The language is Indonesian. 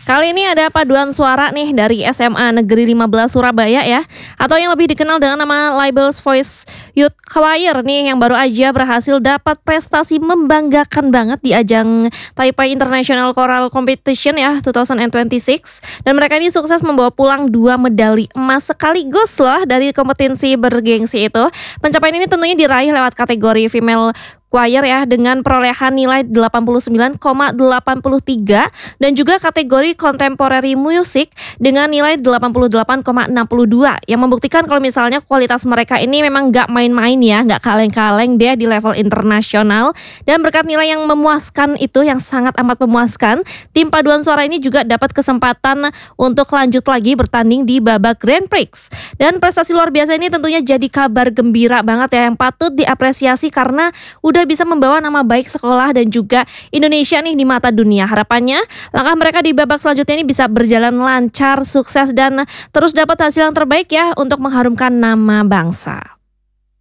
Kali ini ada paduan suara nih dari SMA Negeri 15 Surabaya ya, atau yang lebih dikenal dengan nama Labels Voice Youth Choir nih, yang baru aja berhasil dapat prestasi membanggakan banget di ajang Taipei International Choral Competition ya 2026. Dan mereka ini sukses membawa pulang 2 medali emas sekaligus loh dari kompetisi bergengsi itu. Pencapaian ini tentunya diraih lewat kategori female choir ya, dengan perolehan nilai 89,83, dan juga kategori contemporary music dengan nilai 88,62, yang membuktikan kalau misalnya kualitas mereka ini memang gak main-main ya, gak kaleng-kaleng deh di level internasional. Dan berkat nilai yang memuaskan itu, yang sangat amat memuaskan, tim paduan suara ini juga dapat kesempatan untuk lanjut lagi bertanding di babak Grand Prix. Dan prestasi luar biasa ini tentunya jadi kabar gembira banget ya, yang patut diapresiasi karena udah bisa membawa nama baik sekolah dan juga Indonesia nih di mata dunia. Harapannya langkah mereka di babak selanjutnya ini bisa berjalan lancar, sukses, dan terus dapat hasil yang terbaik ya untuk mengharumkan nama bangsa.